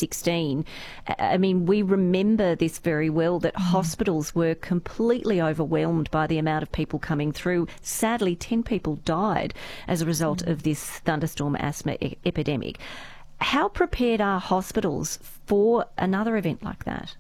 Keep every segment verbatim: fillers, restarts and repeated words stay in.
sixteen. I mean, we remember this very well, that mm. hospitals were completely overwhelmed by the amount of people coming through. Sadly, ten people died as a result mm. of this thunderstorm asthma e- epidemic. How prepared are hospitals for another event like that?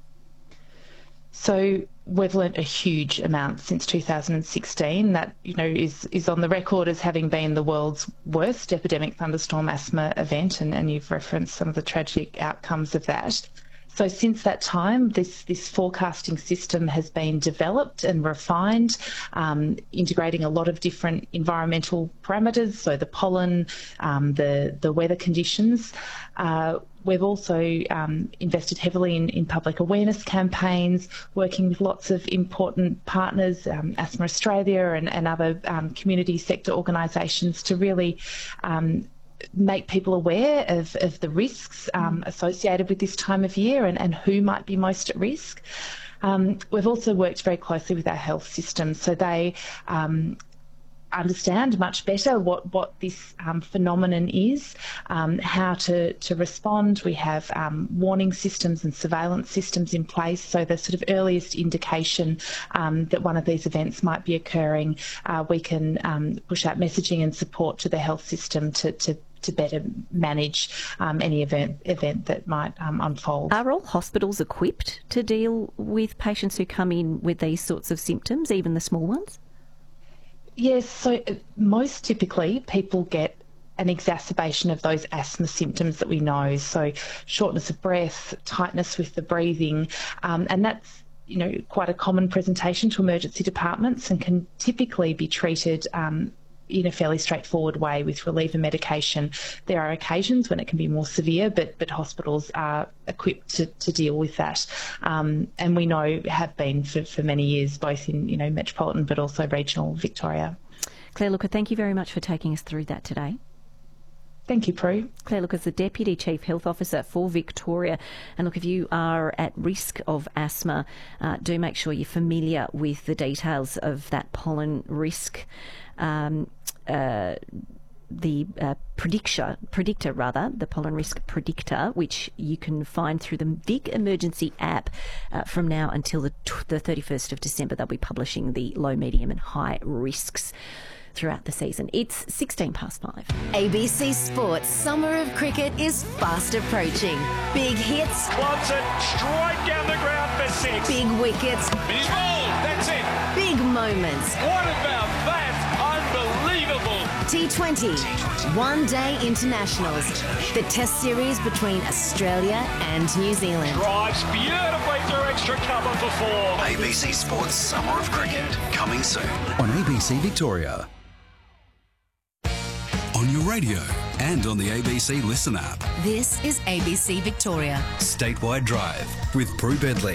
So we've learnt a huge amount since two thousand sixteen. That, you know, is is on the record as having been the world's worst epidemic thunderstorm asthma event, and, and you've referenced some of the tragic outcomes of that. So since that time, this, this forecasting system has been developed and refined, um, integrating a lot of different environmental parameters, so the pollen, um, the, the weather conditions. Uh, we've also um, invested heavily in, in public awareness campaigns, working with lots of important partners, um, Asthma Australia and, and other um, community sector organisations, to really um, make people aware of, of the risks um, associated with this time of year, and, and who might be most at risk. Um, we've also worked very closely with our health system, so they um, understand much better what, what this um, phenomenon is, um, how to, to respond. We have um, warning systems and surveillance systems in place, so the sort of earliest indication um, that one of these events might be occurring, uh, we can um, push out messaging and support to the health system to, to to better manage um, any event event that might um, unfold. Are all hospitals equipped to deal with patients who come in with these sorts of symptoms, even the small ones? Yes, so most typically people get an exacerbation of those asthma symptoms that we know, so shortness of breath, tightness with the breathing, um, and that's, you know, quite a common presentation to emergency departments, and can typically be treated um, in a fairly straightforward way with reliever medication. There are occasions when it can be more severe, but but hospitals are equipped to, to deal with that, um, and we know have been for, for many years, both in, you know, metropolitan but also regional Victoria. Claire Looker, thank you very much for taking us through that today. Thank you, Prue. Claire Looker is the Deputy Chief Health Officer for Victoria. And look, if you are at risk of asthma, uh, do make sure you're familiar with the details of that pollen risk. Um, uh, the uh, predictor, predictor rather, the pollen risk predictor, which you can find through the Vic Emergency app uh, from now until the, the thirty-first of December. They'll be publishing the low, medium and high risks throughout the season. It's sixteen past five. A B C Sports Summer of Cricket is fast approaching. Big hits. Wants it straight down the ground for six. Big wickets. He's bowled. That's it. Big moments. What about that? Unbelievable. T twenty. One Day Internationals. The Test series between Australia and New Zealand. Drives beautifully through extra cover for four. A B C Sports Summer of Cricket, coming soon on A B C Victoria. On your radio and on the A B C Listen app. This is A B C Victoria. Statewide Drive with Prue Bedley.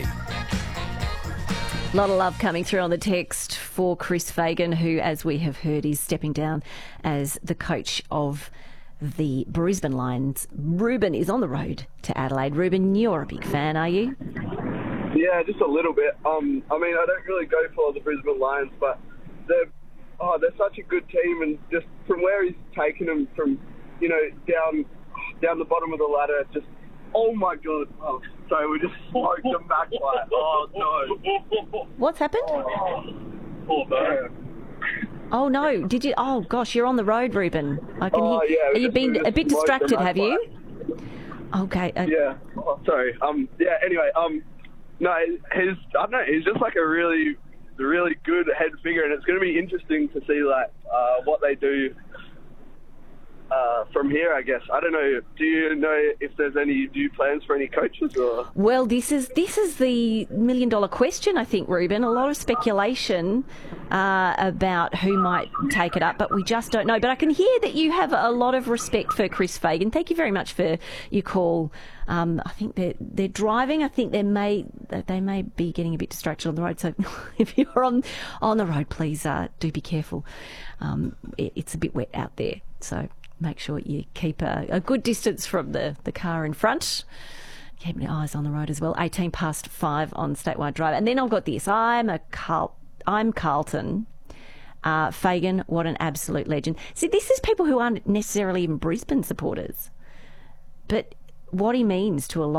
A lot of love coming through on the text for Chris Fagan, who, as we have heard, is stepping down as the coach of the Brisbane Lions. Ruben is on the road to Adelaide. Ruben, you're a big fan, are you? Yeah, just a little bit. Um, I mean, I don't really go for the Brisbane Lions, but they're oh, they're such a good team, and just from where he's taken them, from, you know, down down the bottom of the ladder, just, oh my God. Oh, so we just smoked them back like, oh no. What's happened? Oh, oh no. Oh no! Did you? Oh gosh, you're on the road, Ruben. I can oh, hear. Yeah, Are you been a bit distracted? Have you? Okay. Uh, yeah. Oh, sorry. Um. Yeah. Anyway. Um. No. He's. I don't know. He's just like a really, really good head figure, and it's going to be interesting to see like uh, what they do uh, from here. I guess. I don't know. Do you know if there's any do you plans for any coaches or? Well, this is this is the million dollar question, I think, Ruben. A lot of speculation uh, about who might take it up, but we just don't know. But I can hear that you have a lot of respect for Chris Fagan. Thank you very much for your call. Um, I think they're they're driving. I think they may they may be getting a bit distracted on the road. So if you're on on the road, please uh, do be careful. Um, it, it's a bit wet out there, so make sure you keep a, a good distance from the, the car in front. Keep your eyes on the road as well. eighteen past five on Statewide Drive. And then I've got this. I'm a Carl, I'm Carlton. Uh, Fagan, what an absolute legend. See, this is people who aren't necessarily even Brisbane supporters. But what he means to a lot